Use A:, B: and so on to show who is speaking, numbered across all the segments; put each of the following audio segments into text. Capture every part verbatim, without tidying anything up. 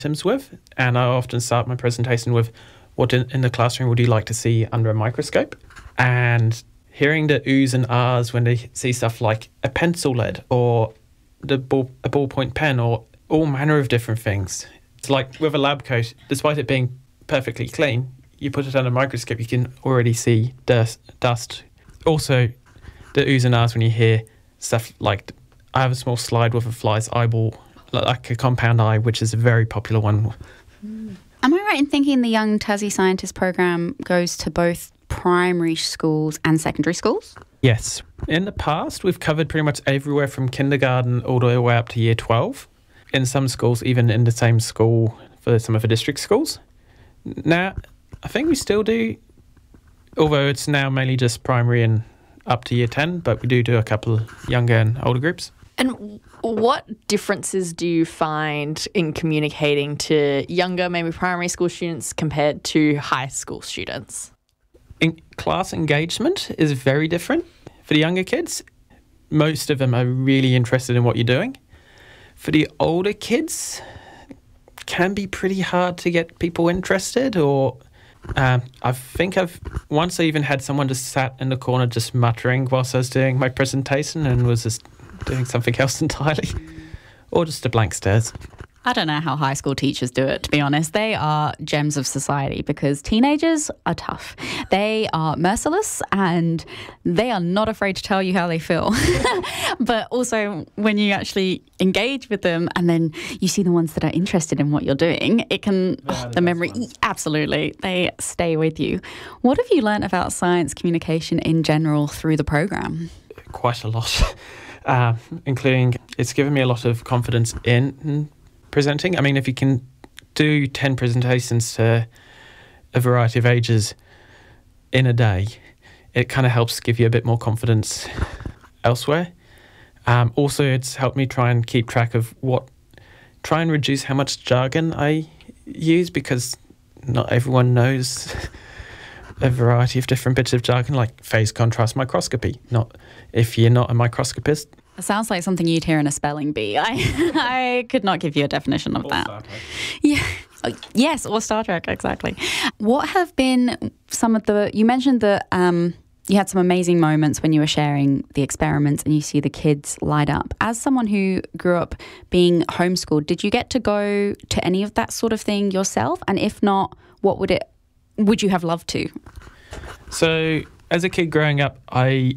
A: items with, and I often start my presentation with, what in, in the classroom would you like to see under a microscope? And hearing the oohs and ahs when they see stuff like a pencil lead or the ball, a ballpoint pen or all manner of different things. It's like with a lab coat, despite it being perfectly clean, you put it under a microscope, you can already see dust. dust. Also, the oohs and ahs when you hear stuff like, I have a small slide with a fly's eyeball, like a compound eye, which is a very popular one.
B: Mm. Am I right in thinking the Young Tassie Scientist program goes to both primary schools and secondary schools?
A: Yes. In the past, we've covered pretty much everywhere from kindergarten all the way up to year twelve. In some schools, even in the same school for some of the district schools. Now, I think we still do, although it's now mainly just primary and up to year ten, but we do do a couple younger and older groups.
C: And what differences do you find in communicating to younger, maybe primary school students compared to high school students?
A: In class engagement is very different. For the younger kids, most of them are really interested in what you're doing. For the older kids, it can be pretty hard to get people interested, or um, I think I've once I even had someone just sat in the corner just muttering whilst I was doing my presentation and was just doing something else entirely, or just a blank stares.
B: I don't know how high school teachers do it, to be honest. They are gems of society because teenagers are tough. They are merciless and they are not afraid to tell you how they feel. But also when you actually engage with them and then you see the ones that are interested in what you're doing, it can, oh, the memory, absolutely, they stay with you. What have you learnt about science communication in general through the program?
A: Quite a lot, uh, including it's given me a lot of confidence in presenting. I mean, if you can do ten presentations to a variety of ages in a day, it kind of helps give you a bit more confidence elsewhere. Um, also, it's helped me try and keep track of what, try and reduce how much jargon I use, because not everyone knows a variety of different bits of jargon, like phase contrast microscopy. Not if you're not a microscopist.
B: It sounds like something you'd hear in a spelling bee. I I could not give you a definition of
A: or
B: that.
A: Star Trek.
B: Yeah. Yes, or Star Trek, exactly. What have been some of the, you mentioned that um, you had some amazing moments when you were sharing the experiments and you see the kids light up. As someone who grew up being homeschooled, did you get to go to any of that sort of thing yourself? And if not, what would it, would you have loved to?
A: So as a kid growing up, I...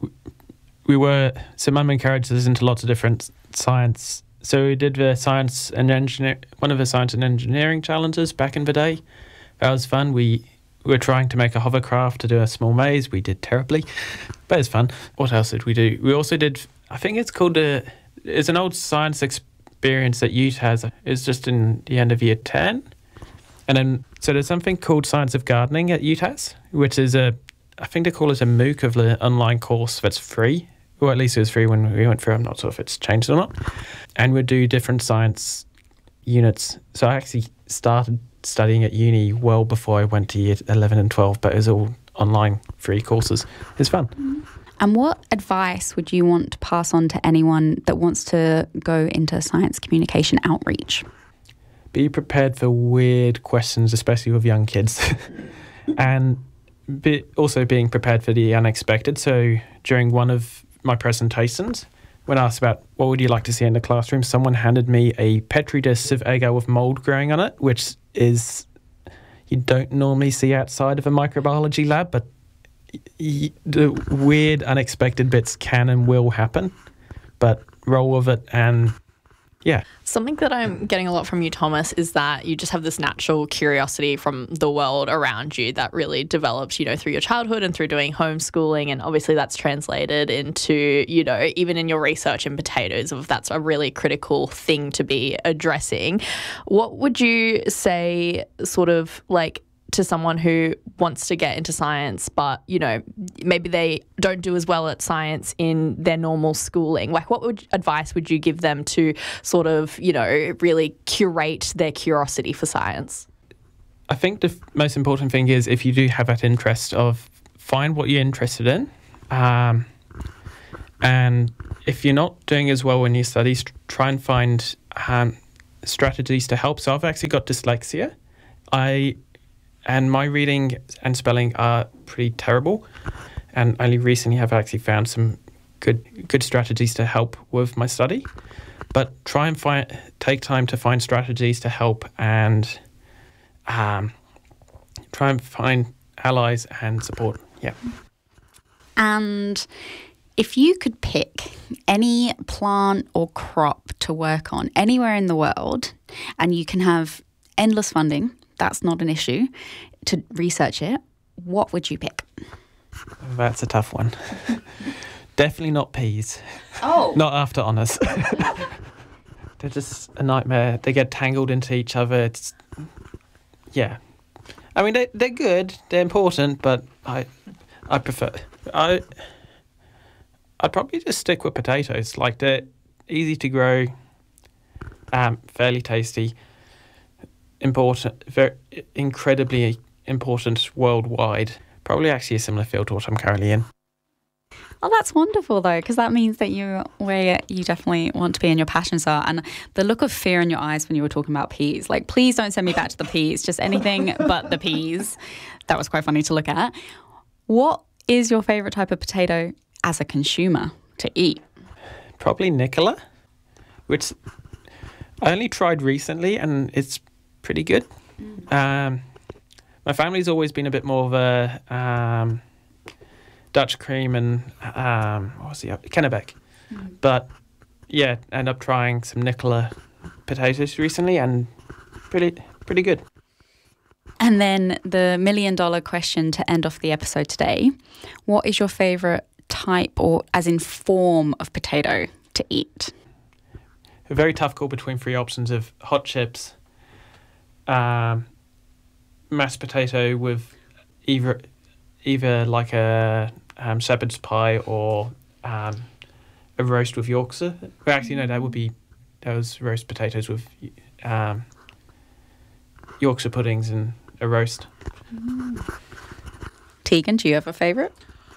A: We were, so Mum encouraged us into lots of different science. So we did the science and engineer, one of the science and engineering challenges back in the day. That was fun. We, we were trying to make a hovercraft to do a small maze. We did terribly, but it was fun. What else did we do? We also did, I think it's called a, it's an old science experience that U T A S. It's just in the end of year ten. And then, so there's something called Science of Gardening at U T A S, which is a, I think they call it a MOOC of the online course that's free. Or at least it was free when we went through. I'm not sure if it's changed or not. And we'd do different science units. So I actually started studying at uni well before I went to year eleven and twelve, but it was all online free courses. It was fun.
B: And what advice would you want to pass on to anyone that wants to go into science communication outreach?
A: Be prepared for weird questions, especially with young kids. And be also being prepared for the unexpected. So during one of my presentations, when asked about what would you like to see in the classroom, someone handed me a Petri dish of agar with mould growing on it, which is you don't normally see outside of a microbiology lab, but y the weird unexpected bits can and will happen, but roll with it. And yeah.
C: Something that I'm getting a lot from you, Thomas, is that you just have this natural curiosity from the world around you that really develops, you know, through your childhood and through doing homeschooling. And obviously that's translated into, you know, even in your research in potatoes, if that's a really critical thing to be addressing. What would you say sort of like to someone who wants to get into science, but, you know, maybe they don't do as well at science in their normal schooling? Like, what would advice would you give them to sort of, you know, really curate their curiosity for science?
A: I think the most important thing is, if you do have that interest, of find what you're interested in. Um, and if you're not doing as well in your studies, try and find um, strategies to help. So I've actually got dyslexia. I and my reading and spelling are pretty terrible, and only recently have actually found some good good strategies to help with my study. But try and find take time to find strategies to help, and um, try and find allies and support. Yeah.
B: And if you could pick any plant or crop to work on anywhere in the world, and you can have endless funding, that's not an issue, to research it, what would you pick?
A: That's a tough one. Definitely not peas.
B: Oh.
A: Not after honours. They're just a nightmare. They get tangled into each other. It's, yeah. I mean, they, they're good. They're important, but I I prefer... I, I'd probably just stick with potatoes. Like, they're easy to grow, um, fairly tasty, important, very incredibly important worldwide. Probably actually a similar field to what I'm currently in.
B: Oh, that's wonderful, though, because that means that you're where you definitely want to be and your passions are. And the look of fear in your eyes when you were talking about peas, like, please don't send me back to the peas, just anything but the peas. That was quite funny to look at. What is your favourite type of potato as a consumer to eat?
A: Probably Nicola, which I only tried recently, and it's pretty good. Mm. Um, my family's always been a bit more of a... Um, Dutch cream and um, what was the other? Kennebec. Mm. But yeah, end up trying some Nicola potatoes recently, and pretty pretty good.
B: And then the million dollar question to end off the episode today: what is your favourite type, or as in form, of potato to eat?
A: A very tough call between three options of hot chips, um, mashed potato with either either like a Um, shepherd's pie or um, a roast with Yorkshire. Well, actually, no, that would be those roast potatoes with um, Yorkshire puddings and a roast.
B: Mm. Tegan, do you have a favourite?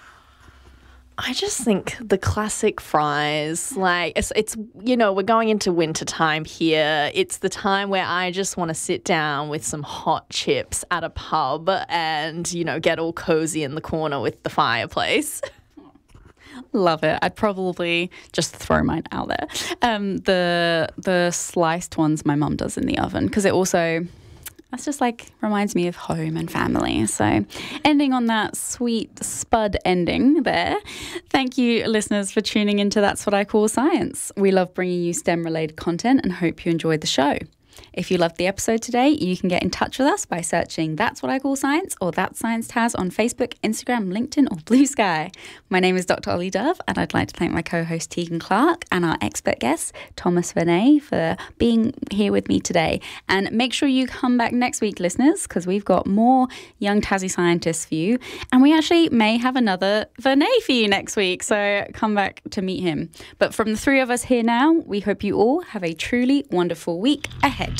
C: I just think the classic fries, like it's, it's, you know, we're going into winter time here. It's the time where I just want to sit down with some hot chips at a pub and, you know, get all cozy in the corner with the fireplace.
B: Love it. I'd probably just throw mine out there. Um, the the sliced ones my mum does in the oven, because it also... That's just like reminds me of home and family. So ending on that sweet spud ending there. Thank you, listeners, for tuning into That's What I Call Science. We love bringing you STEM-related content and hope you enjoyed the show. If you loved the episode today, you can get in touch with us by searching That's What I Call Science or That's Science Taz on Facebook, Instagram, LinkedIn or Blue Sky. My name is Doctor Ollie Dove, and I'd like to thank my co-host Tegan Clark and our expert guest Thomas Vernay for being here with me today. And make sure you come back next week, listeners, because we've got more young Tassie scientists for you, and we actually may have another Vernay for you next week, so come back to meet him. But from the three of us here now, we hope you all have a truly wonderful week ahead.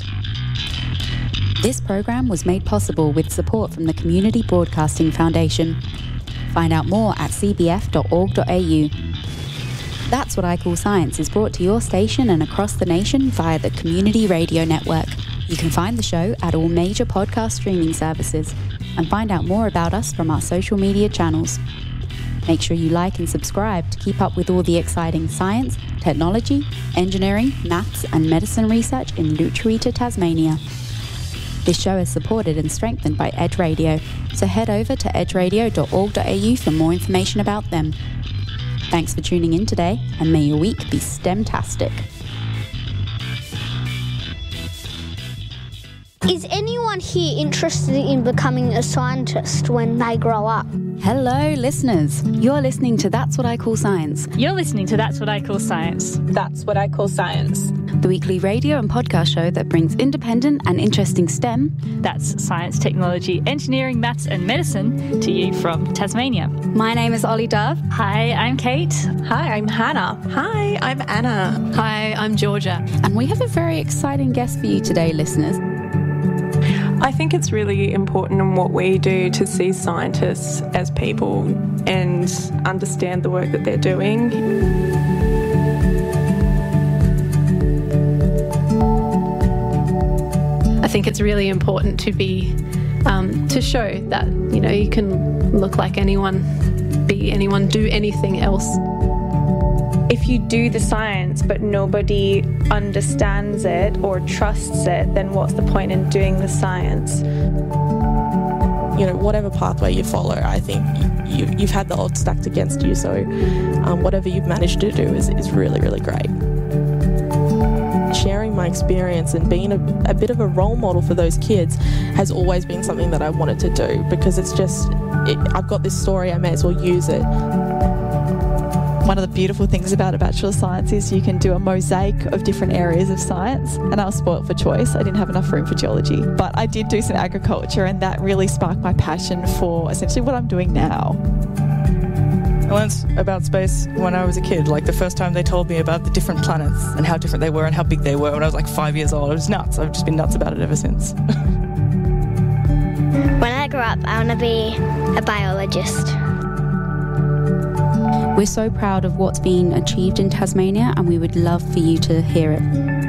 B: This program was made possible with support from the Community Broadcasting Foundation. Find out more at c b f dot org dot a u. That's What I Call Science is brought to your station and across the nation via the Community Radio Network. You can find the show at all major podcast streaming services and find out more about us from our social media channels. Make sure you like and subscribe to keep up with all the exciting science, technology, engineering, maths and medicine research in Lutruwita, Tasmania. This show is supported and strengthened by Edge Radio, so head over to edge radio dot org dot a u for more information about them. Thanks for tuning in today, and may your week be STEM-tastic.
D: Is anyone here interested in becoming a scientist when they grow up?
B: Hello, listeners. You're listening to That's What I Call Science.
E: You're listening to That's What I Call Science.
F: That's What I Call Science.
B: The weekly radio and podcast show that brings independent and interesting STEM.
E: That's science, technology, engineering, maths and medicine to you from Tasmania.
B: My name is Ollie Dove.
E: Hi, I'm Kate.
F: Hi, I'm Hannah. Hi, I'm Anna.
G: Hi, I'm Georgia.
B: And we have a very exciting guest for you today, listeners.
F: I think it's really important in what we do to see scientists as people and understand the work that they're doing.
G: think it's really important to be, um, to show that, you know, you can look like anyone, be anyone, do anything else.
H: If you do the science but nobody understands it or trusts it, then what's the point in doing the science?
I: You know, whatever pathway you follow, I think you, you've had the odds stacked against you, so um, whatever you've managed to do is, is really, really great. Sharing my experience and being a, a bit of a role model for those kids has always been something that I wanted to do, because it's just, it, I've got this story, I may as well use it.
J: One of the beautiful things about a Bachelor of Science is you can do a mosaic of different areas of science, and I was spoilt for choice. I didn't have enough room for geology, but I did do some agriculture, and that really sparked my passion for essentially what I'm doing now.
K: I learned about space when I was a kid. Like the first time they told me about the different planets and how different they were and how big they were when I was like five years old. It was nuts. I've just been nuts about it ever since.
D: When I grow up, I want to be a biologist.
B: We're so proud of what's been achieved in Tasmania, and we would love for you to hear it.